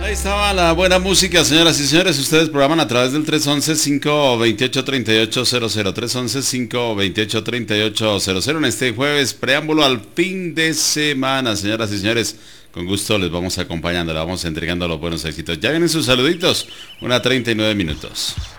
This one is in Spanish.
Ahí estaba la buena música, señoras y señores. Ustedes programan a través del 311-528-3800. 311-528-3800. En este jueves, preámbulo al fin de semana, señoras y señores. Con gusto les vamos acompañando, les vamos entregando los buenos éxitos. Ya vienen sus saluditos, 1:39 minutos.